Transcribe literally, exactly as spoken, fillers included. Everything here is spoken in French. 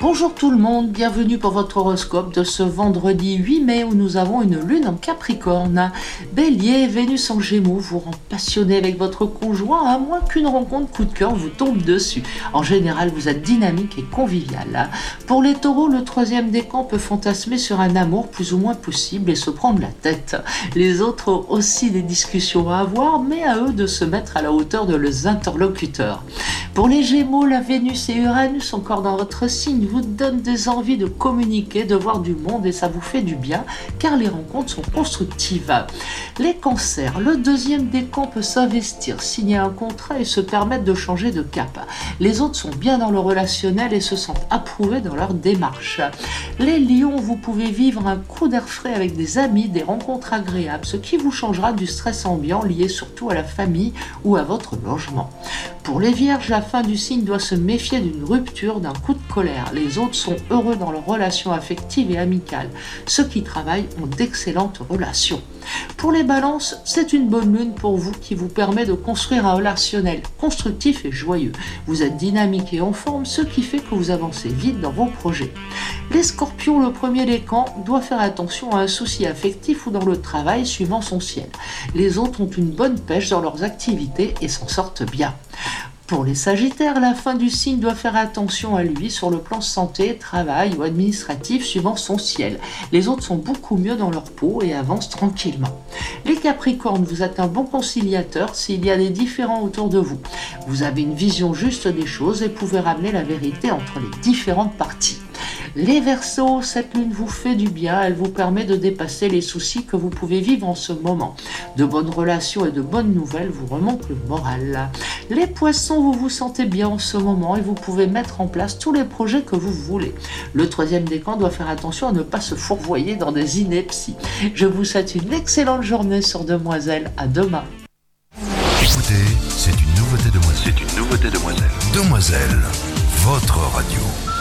Bonjour tout le monde, bienvenue pour votre horoscope de ce vendredi huit mai où nous avons une lune en Capricorne. Bélier, Vénus en Gémeaux vous rend passionné avec votre conjoint à moins qu'une rencontre coup de cœur vous tombe dessus. En général, vous êtes dynamique et convivial. Pour les taureaux, le troisième décan peut fantasmer sur un amour plus ou moins possible et se prendre la tête. Les autres ont aussi des discussions à avoir, mais à eux de se mettre à la hauteur de leurs interlocuteurs. Pour les Gémeaux, la Vénus et Uranus encore dans votre signe vous donnent des envies de communiquer, de voir du monde et ça vous fait du bien car les rencontres sont constructives. Les cancers, le deuxième décan peut s'investir, signer un contrat et se permettre de changer de cap. Les autres sont bien dans le relationnel et se sentent approuvés dans leur démarche. Les lions, vous pouvez vivre un coup d'air frais avec des amis, des rencontres agréables, ce qui vous changera du stress ambiant lié surtout à la famille ou à votre logement. Pour les vierges, la fin du signe doit se méfier d'une rupture, d'un coup de colère. Les autres sont heureux dans leurs relations affectives et amicales. Ceux qui travaillent ont d'excellentes relations. Pour les balances, c'est une bonne lune pour vous qui vous permet de construire un relationnel constructif et joyeux. Vous êtes dynamique et en forme, ce qui fait que vous avancez vite dans vos projets. Les scorpions, le premier décan, doit faire attention à un souci affectif ou dans le travail suivant son ciel. Les autres ont une bonne pêche dans leurs activités et s'en sortent bien. Pour les sagittaires, la fin du signe doit faire attention à lui sur le plan santé, travail ou administratif suivant son ciel. Les autres sont beaucoup mieux dans leur peau et avancent tranquillement. Les capricornes, vous êtes un bon conciliateur s'il y a des différends autour de vous. Vous avez une vision juste des choses et pouvez ramener la vérité entre les différentes parties. Les Verseaux, cette lune vous fait du bien, elle vous permet de dépasser les soucis que vous pouvez vivre en ce moment. De bonnes relations et de bonnes nouvelles vous remontent le moral. Les Poissons, vous vous sentez bien en ce moment et vous pouvez mettre en place tous les projets que vous voulez. Le troisième décan doit faire attention à ne pas se fourvoyer dans des inepties. Je vous souhaite une excellente journée sur Demoiselle, à demain. Écoutez, c'est une nouveauté Demoiselle. C'est une nouveauté Demoiselle. Demoiselle, votre radio.